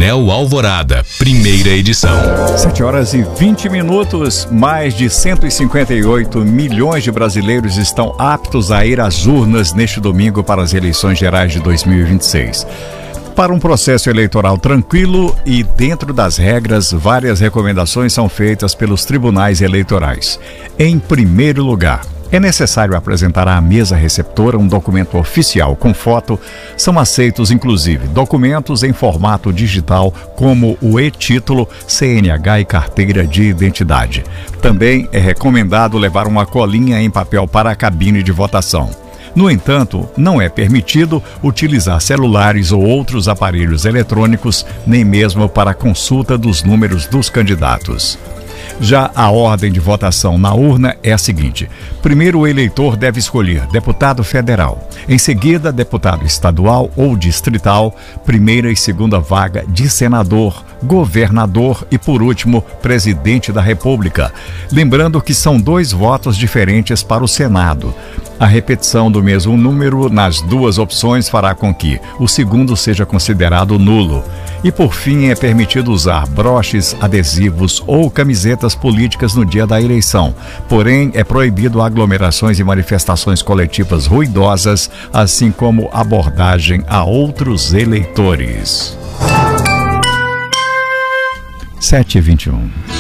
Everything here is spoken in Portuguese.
Hotel Alvorada, primeira edição. 7h20. Mais de 158 milhões de brasileiros estão aptos a ir às urnas neste domingo para as eleições gerais de 2026. Para um processo eleitoral tranquilo e dentro das regras, várias recomendações são feitas pelos tribunais eleitorais. Em primeiro lugar, é necessário apresentar à mesa receptora um documento oficial com foto. São aceitos, inclusive, documentos em formato digital, como o e-título, CNH e carteira de identidade. Também é recomendado levar uma colinha em papel para a cabine de votação. No entanto, não é permitido utilizar celulares ou outros aparelhos eletrônicos, nem mesmo para a consulta dos números dos candidatos. Já a ordem de votação na urna é a seguinte: primeiro, o eleitor deve escolher deputado federal, em seguida, deputado estadual ou distrital, primeira e segunda vaga de senador, governador e, por último, presidente da República. Lembrando que são 2 votos diferentes para o Senado. A repetição do mesmo número nas 2 opções fará com que o segundo seja considerado nulo. E, por fim, é permitido usar broches, adesivos ou camisetas políticas no dia da eleição. Porém, é proibido aglomerações e manifestações coletivas ruidosas, assim como abordagem a outros eleitores. 7h21.